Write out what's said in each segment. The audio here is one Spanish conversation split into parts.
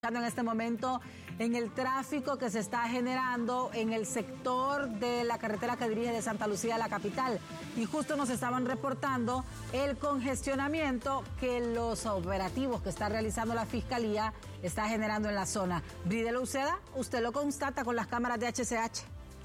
En este momento en el tráfico que se está generando en el sector de la carretera que dirige de Santa Lucía a la capital, y justo nos estaban reportando el congestionamiento que los operativos que está realizando la Fiscalía está generando en la zona. Bridel Uceda, usted lo constata con las cámaras de HCH.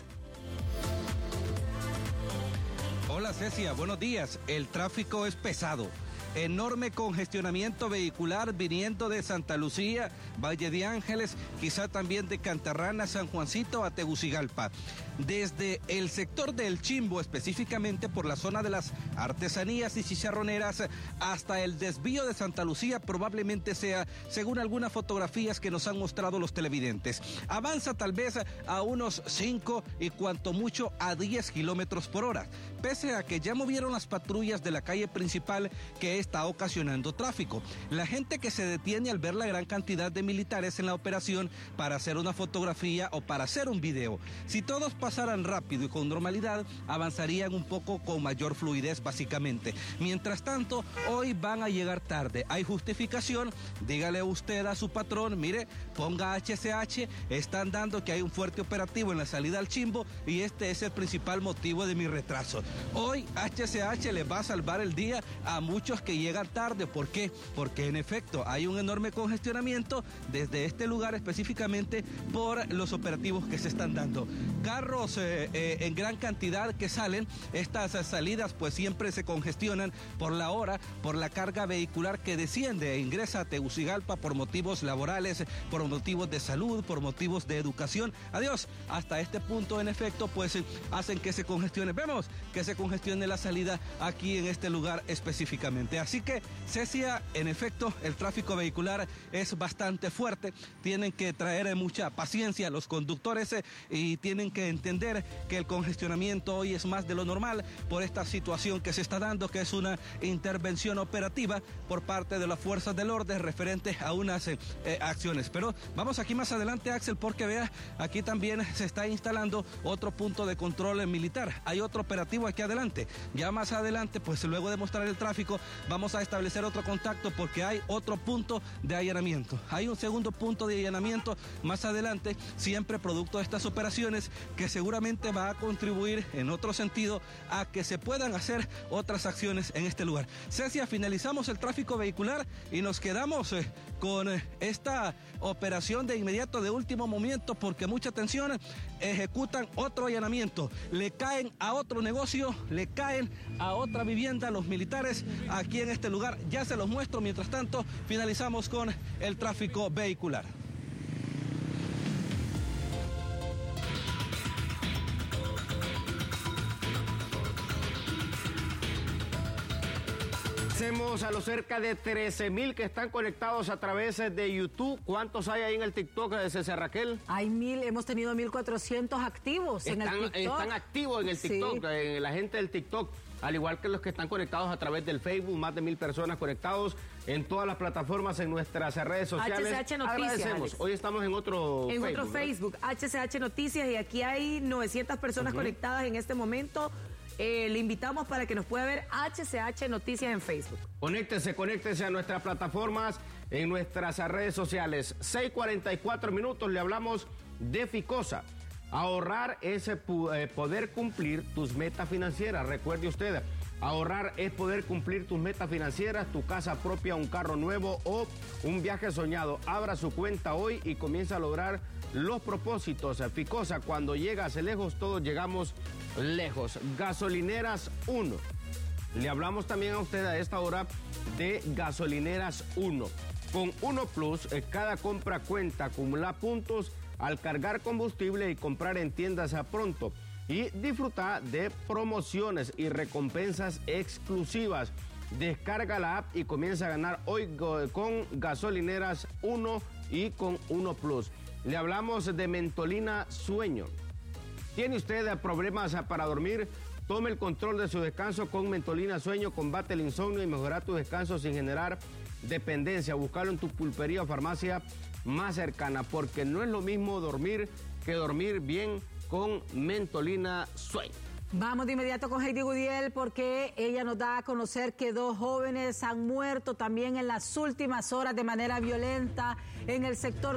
Hola Cecia, buenos días. El tráfico es pesado. Enorme congestionamiento vehicular viniendo de Santa Lucía, Valle de Ángeles, quizá también de Cantarrana, San Juancito a Tegucigalpa. Desde el sector del Chimbo, específicamente por la zona de las artesanías y chicharroneras, hasta el desvío de Santa Lucía, probablemente sea, según algunas fotografías que nos han mostrado los televidentes. Avanza tal vez a unos 5 y cuanto mucho a 10 kilómetros por hora, pese a que ya movieron las patrullas de la calle principal que está ocasionando tráfico. La gente que se detiene al ver la gran cantidad de militares en la operación para hacer una fotografía o para hacer un video. Si todos pasaran rápido y con normalidad, avanzarían un poco con mayor fluidez básicamente. Mientras tanto, hoy van a llegar tarde. Hay justificación, dígale usted a su patrón, mire, ponga HCH, están dando que hay un fuerte operativo en la salida al Chimbo y este es el principal motivo de mi retraso. Hoy HCH le va a salvar el día a muchos que llegan tarde. ¿Por qué? Porque en efecto hay un enorme congestionamiento desde este lugar específicamente por los operativos que se están dando. Carros en gran cantidad que salen, estas salidas pues siempre se congestionan por la hora, por la carga vehicular que desciende e ingresa a Tegucigalpa por motivos laborales, por motivos de salud, por motivos de educación. Adiós, hasta este punto en efecto pues hacen que se congestione. Vemos que se congestione la salida aquí en este lugar específicamente. Así que, Cecia, en efecto, el tráfico vehicular es bastante fuerte. Tienen que traer mucha paciencia los conductores y tienen que entender que el congestionamiento hoy es más de lo normal por esta situación que se está dando, que es una intervención operativa por parte de las fuerzas del orden referente a unas acciones. Pero vamos aquí más adelante, Axel, porque vea, aquí también se está instalando otro punto de control militar. Hay otro operativo aquí adelante. Ya más adelante, pues luego de mostrar el tráfico, vamos a establecer otro contacto porque hay otro punto de allanamiento. Hay un segundo punto de allanamiento más adelante, siempre producto de estas operaciones, que seguramente va a contribuir en otro sentido a que se puedan hacer otras acciones en este lugar. Cecia, finalizamos el tráfico vehicular y nos quedamos con esta operación de inmediato de último momento porque mucha atención, ejecutan otro allanamiento, le caen a otro negocio, le caen a otra vivienda los militares aquí en este lugar. Ya se los muestro, mientras tanto finalizamos con el tráfico vehicular. Hacemos a los cerca de 13,000 que están conectados a través de YouTube. ¿Cuántos hay ahí en el TikTok de César Raquel? Hay 1,000, hemos tenido 1,400 activos en el TikTok. Están activos en el TikTok, sí. La gente del TikTok, al igual que los que están conectados a través del Facebook, más de 1,000 personas conectados en todas las plataformas, en nuestras redes sociales. HCH Noticias, agradecemos. Alex. Hoy estamos en otro Facebook, HCH Noticias, y aquí hay 900 personas conectadas en este momento. Le invitamos para que nos pueda ver HCH Noticias en Facebook. Conéctese a nuestras plataformas, en nuestras redes sociales. 6:44 minutos, le hablamos de Ficosa. Ahorrar es poder cumplir tus metas financieras. Recuerde usted, ahorrar es poder cumplir tus metas financieras, tu casa propia, un carro nuevo o un viaje soñado. Abra su cuenta hoy y comienza a lograr los propósitos. Ficosa, cuando llegas lejos, todos llegamos lejos. Gasolineras 1. Le hablamos también a usted a esta hora de Gasolineras 1. Con 1 Plus, cada compra cuenta, acumula puntos al cargar combustible y comprar en tiendas a pronto. Y disfruta de promociones y recompensas exclusivas. Descarga la app y comienza a ganar hoy con Gasolineras 1 y con 1 Plus. Le hablamos de Mentolina Sueño. ¿Tiene usted problemas para dormir? Tome el control de su descanso con Mentolina Sueño. Combate el insomnio y mejora tu descanso sin generar dependencia. Búscalo en tu pulpería o farmacia más cercana, porque no es lo mismo dormir que dormir bien con Mentolina Sueño. Vamos de inmediato con Heidi Gudiel porque ella nos da a conocer que 2 jóvenes han muerto también en las últimas horas de manera violenta en el sector